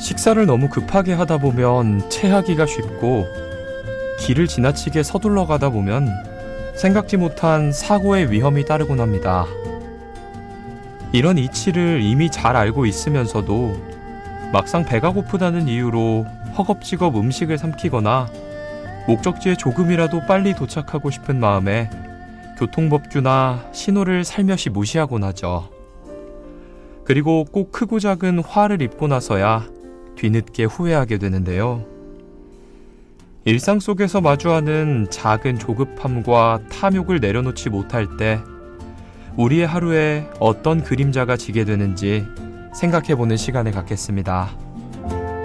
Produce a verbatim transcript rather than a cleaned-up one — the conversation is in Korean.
식사를 너무 급하게 하다 보면 체하기가 쉽고, 길을 지나치게 서둘러 가다 보면 생각지 못한 사고의 위험이 따르곤 합니다. 이런 이치를 이미 잘 알고 있으면서도 막상 배가 고프다는 이유로 허겁지겁 음식을 삼키거나 목적지에 조금이라도 빨리 도착하고 싶은 마음에 교통법규나 신호를 살며시 무시하곤 하죠. 그리고 꼭 크고 작은 화를 입고 나서야 뒤늦게 후회하게 되는데요. 일상 속에서 마주하는 작은 조급함과 탐욕을 내려놓지 못할 때 우리의 하루에 어떤 그림자가 지게 되는지 생각해보는 시간을 갖겠습니다.